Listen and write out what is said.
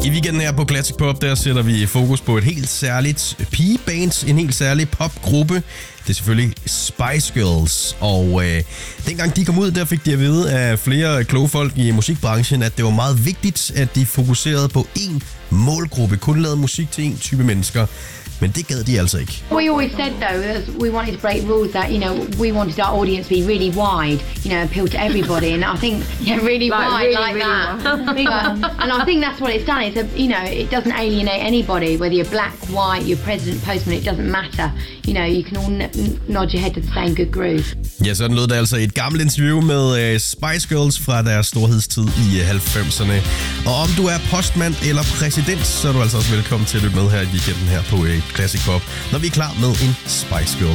I weekenden her på Classic Pop, der sætter vi fokus på et helt særligt pigeband, en helt særlig popgruppe. Det er selvfølgelig Spice Girls, og dengang de kom ud, der fik de at vide af flere kloge folk i musikbranchen, at det var meget vigtigt, at de fokuserede på én målgruppe, kun lavede musik til én type mennesker. Men det gad de altså ikke. We always said though, we wanted to break rules that, we wanted our audience to be really wide, appeal to everybody, and I think really wide really that. And I think that's what it's done. It's it doesn't alienate anybody, whether you're black, white, you're president, postman, it doesn't matter. You can all nod your head to the same good groove. Ja, sådan lød det altså i et gammelt interview med Spice Girls fra deres storhedstid i 90'erne. Og om du er postmand eller præsident, så er du altså også velkommen til at lytte med her i weekenden her på Classic Pop, når vi er klar med en Spice Girl.